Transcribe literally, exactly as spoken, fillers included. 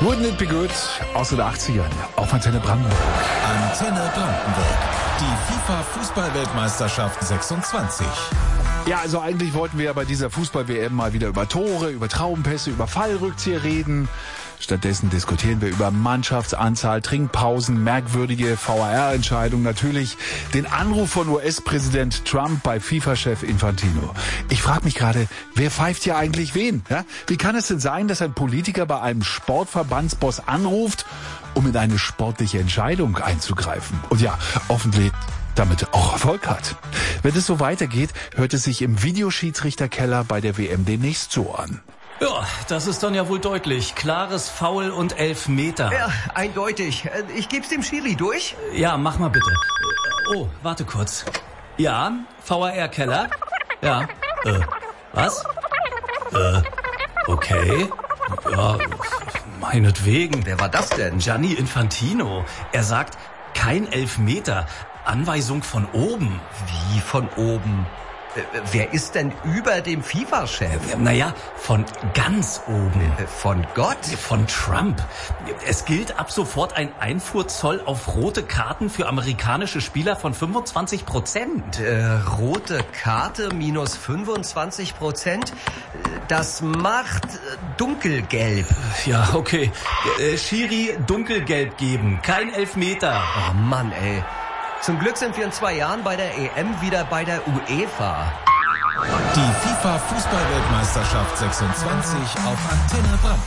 Wouldn't it be good? Aus den achtzigern auf Antenne Brandenburg. Antenne Brandenburg. Die FIFA-Fußball-Weltmeisterschaft sechsundzwanzig. Ja, also eigentlich wollten wir ja bei dieser Fußball-W M mal wieder über Tore, über Traumpässe, über Fallrückzieher reden. Stattdessen diskutieren wir über Mannschaftsanzahl, Trinkpausen, merkwürdige V A R-Entscheidungen, natürlich den Anruf von U S-Präsident Trump bei FIFA-Chef Infantino. Ich frage mich gerade, wer pfeift hier eigentlich wen? Ja? Wie kann es denn sein, dass ein Politiker bei einem Sportverbandsboss anruft, um in eine sportliche Entscheidung einzugreifen? Und ja, hoffentlich damit auch Erfolg hat. Wenn es so weitergeht, hört es sich im Videoschiedsrichterkeller bei der W M demnächst so an. Ja, das ist dann ja wohl deutlich. Klares Foul und Elfmeter. Ja, eindeutig. Ich geb's dem Schiri durch. Ja, mach mal bitte. Oh, warte kurz. Ja, V A R-Keller. Ja, äh, was? Äh, okay. Ja, meinetwegen. Wer war das denn? Gianni Infantino. Er sagt, kein Elfmeter. Anweisung von oben. Wie von oben? Wer ist denn über dem FIFA-Chef? Naja, von ganz oben. Von Gott? Von Trump. Es gilt ab sofort ein Einfuhrzoll auf rote Karten für amerikanische Spieler von fünfundzwanzig Prozent. Äh, rote Karte minus fünfundzwanzig Prozent? Das macht dunkelgelb. Ja, okay. Äh, Schiri dunkelgelb geben. Kein Elfmeter. Oh Mann, ey. Zum Glück sind wir in zwei Jahren bei der E M wieder bei der UEFA. Die FIFA-Fußball-Weltmeisterschaft sechsundzwanzig auf Antenne Brandenburg.